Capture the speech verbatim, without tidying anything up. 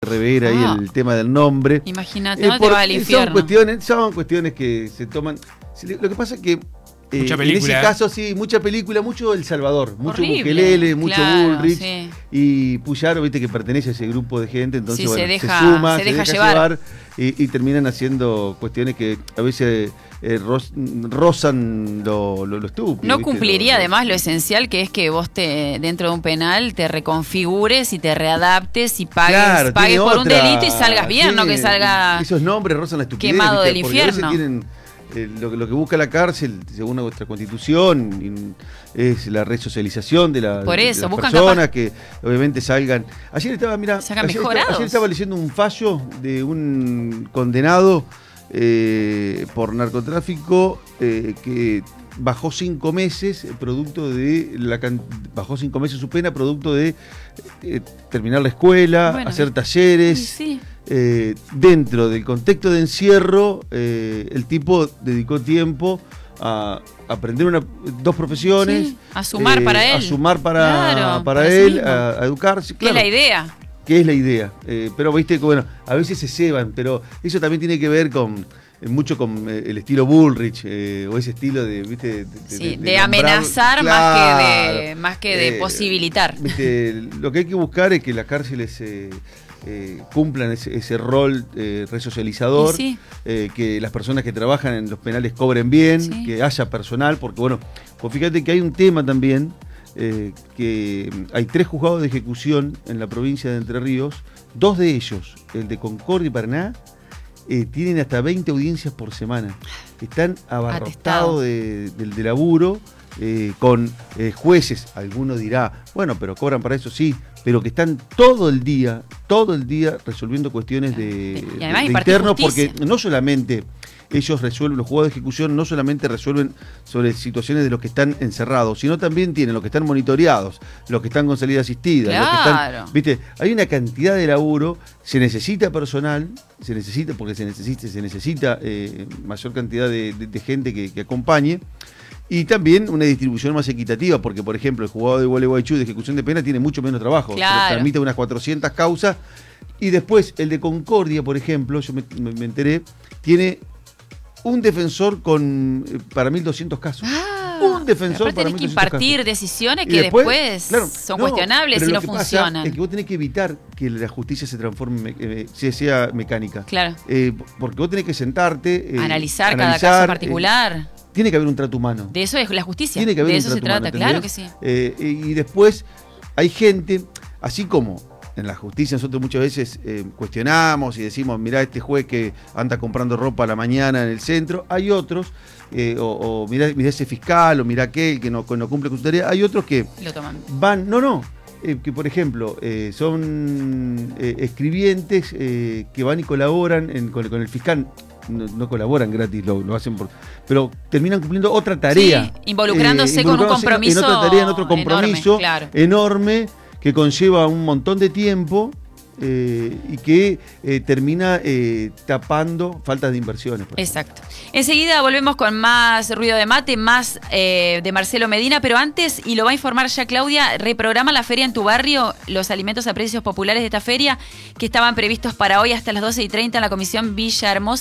rever ahí Ah. el tema del nombre. Imagínate, Eh, no te por- vas al infierno. Son cuestiones, son cuestiones que se toman. Lo que pasa es que eh, Mucha en película, ese ¿eh? caso sí, mucha película, mucho El Salvador, mucho Horrible, Bukelele, mucho claro, Bullrich sí. y Puyaro, viste que pertenece a ese grupo de gente, entonces Sí, se bueno, deja- se suma, se deja llevar. y, y terminan haciendo cuestiones que a veces eh, roz- rozan lo, lo, lo estúpido. No ¿viste? cumpliría Lo- lo- además lo esencial, que es que vos te dentro de un penal te reconfigures y te readaptes y pagues, Claro, pagues tiene por un otra- delito y salgas bien, sí, no que salga esos nombres rozan la estupidez, quemado ¿viste? del Porque a veces infierno. tienen eh, lo, lo que busca la cárcel, según nuestra constitución, y es la resocialización de, la, Por de eso, las buscan personas que obviamente salgan. Ayer estaba, mira, Salgan ayer, mejorados. estaba, ayer estaba leyendo un fallo de un condenado eh, por narcotráfico eh, que bajó cinco meses producto de la can- bajó cinco meses su pena producto de eh, terminar la escuela, Bueno, hacer y- talleres. y sí. Eh, dentro del contexto de encierro, eh, el tipo dedicó tiempo a aprender una, dos profesiones. Sí, a sumar para él. A sumar para, Claro, para para sí él, mismo. a, a educarse. ¿Qué es Claro, la idea? que es la idea. Eh, pero viste que, bueno, a veces se ceban, pero eso también tiene que ver con eh, mucho con eh, el estilo Bullrich, eh, o ese estilo de, viste, de, de- Sí, de, de nombrar- amenazar Claro. más que de, más que de Eh, posibilitar. Viste, lo que hay que buscar es que las cárceles eh, eh, cumplan ese, ese rol eh, resocializador, Y sí. eh, que las personas que trabajan en los penales cobren bien, Sí. que haya personal, porque bueno, pues fíjate que hay un tema también, eh, que hay tres juzgados de ejecución en la provincia de Entre Ríos, dos de ellos, el de Concordia y Paraná, eh, tienen hasta veinte audiencias por semana. Están abarrotados Atestado. de, de- de laburo, eh, con eh, jueces, alguno dirá, bueno, pero cobran para eso, sí, pero que están todo el día, todo el día resolviendo cuestiones de, Y además de impartir internos, justicia. porque no solamente ellos resuelven, los juzgados de ejecución no solamente resuelven sobre situaciones de los que están encerrados, sino también tienen los que están monitoreados, los que están con salida asistida, los que Claro. están, viste, hay una cantidad de laburo, se necesita personal, se necesita, porque se necesita, se necesita eh, mayor cantidad de, de- de gente que, que acompañe. Y también una distribución más equitativa, porque por ejemplo el juzgado de Gualeguaychú de ejecución de pena tiene mucho menos trabajo, Claro. transmite unas cuatrocientas causas, y después el de Concordia, por ejemplo, yo me, me- me enteré, tiene un defensor con eh, para mil doscientos casos. Ah, un defensor aparte para tenés que mil doscientos impartir casos. decisiones Y que después, claro, son no, cuestionables pero y lo no que pasa funcionan. es que vos tenés que evitar que la justicia se transforme, me- eh, se- sea mecánica. Claro. Eh, porque vos tenés que sentarte, eh, analizar, cada analizar, caso eh, particular. tiene que haber un trato humano. De eso es la justicia. Tiene que haber de un eso se trato trata, humano, claro que ¿entendés? sí. Eh, y después hay gente, así como en la justicia nosotros muchas veces eh, cuestionamos y decimos, mirá este juez que anda comprando ropa a la mañana en el centro, hay otros, eh, o, o mirá, mirá ese fiscal, o mirá aquel que no, que no cumple con su tarea, hay otros que Lo toman. van, no, no, eh, que por ejemplo eh, son eh, escribientes eh, que van y colaboran en- con, con el fiscal. No, no colaboran gratis, lo, lo hacen por. Pero terminan cumpliendo otra tarea. Sí, involucrándose con un involucrándose compromiso En otra tarea, en otro enorme, compromiso claro. enorme que conlleva un montón de tiempo eh, y que eh, termina eh, tapando faltas de inversiones. por ejemplo. Exacto. Enseguida volvemos con más ruido de mate, más eh, de Marcelo Medina, pero antes, y lo va a informar ya Claudia, reprograma la feria en tu barrio, los alimentos a precios populares de esta feria que estaban previstos para hoy hasta las doce y treinta en la Comisión Villa Hermosa.